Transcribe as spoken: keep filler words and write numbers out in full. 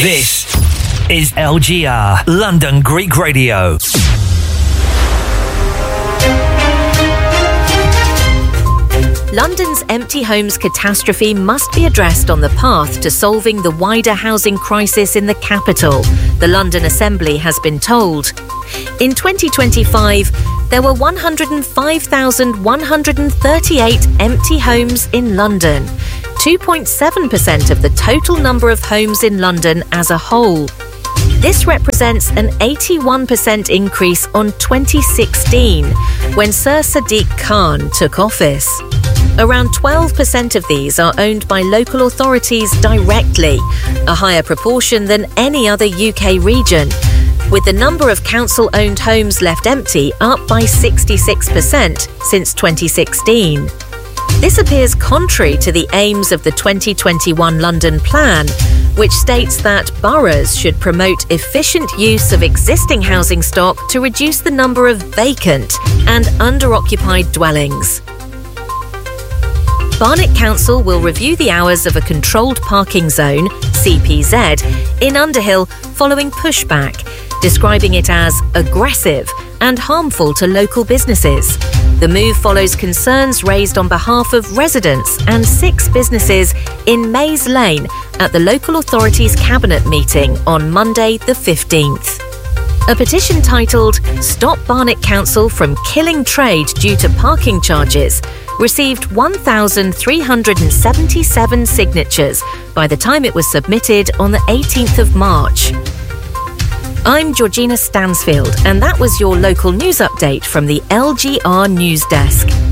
This is L G R, London Greek Radio. London's empty homes catastrophe must be addressed on the path to solving the wider housing crisis in the capital, the London Assembly has been told. In twenty twenty-five, there were one hundred five thousand one hundred thirty-eight empty homes in London, two point seven percent of the total number of homes in London as a whole. This represents an eighty-one percent increase on twenty sixteen, when Sir Sadiq Khan took office. Around twelve percent of these are owned by local authorities directly, a higher proportion than any other U K region, with the number of council-owned homes left empty up by sixty-six percent since twenty sixteen. This appears contrary to the aims of the twenty twenty-one London Plan, which states that boroughs should promote efficient use of existing housing stock to reduce the number of vacant and under-occupied dwellings. Barnet Council will review the hours of a controlled parking zone, C P Z, in Underhill following pushback, describing it as aggressive and harmful to local businesses. The move follows concerns raised on behalf of residents and six businesses in Maze Lane at the local authority's cabinet meeting on Monday the fifteenth. A petition titled "Stop Barnet Council from Killing Trade Due to Parking Charges" received one thousand three hundred seventy-seven signatures by the time it was submitted on the eighteenth of March. I'm Georgina Stansfield, and that was your local news update from the L G R News Desk.